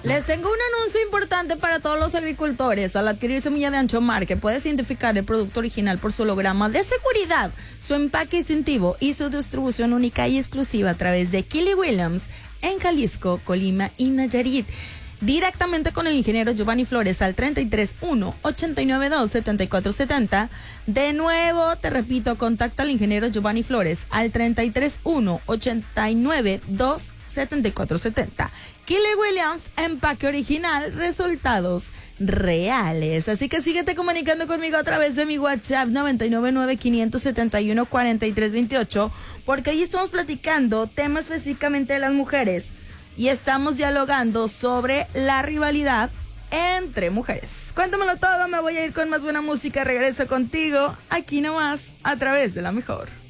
Les tengo un anuncio importante para todos los agricultores. Al adquirir semilla de ancho mar, que puedes identificar el producto original por su holograma de seguridad, su empaque distintivo y su distribución única y exclusiva a través de Killy Williams en Jalisco, Colima y Nayarit. Directamente con el ingeniero Giovanni Flores al 331-892-7470. De nuevo, te repito, contacta al ingeniero Giovanni Flores al 331-892-7470. Killy Williams, empaque original, resultados reales. Así que síguete comunicando conmigo a través de mi WhatsApp 999-571-4328, porque hoy estamos platicando tema específicamente de las mujeres y estamos dialogando sobre la rivalidad entre mujeres. Cuéntamelo todo, me voy a ir con más buena música. Regreso contigo aquí nomás a través de La Mejor.